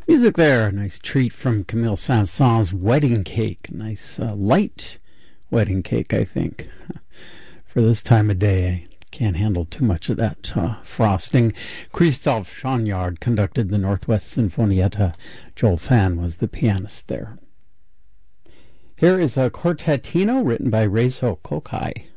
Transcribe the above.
Music there, a nice treat from Camille Saint-Saëns' Wedding Cake. Nice light wedding cake, I think, for this time of day. I can't handle too much of that frosting. Christophe Chagnard conducted the Northwest Sinfonietta. Joel Fan was the pianist there. Here is a quartetino written by Reizo Kokai.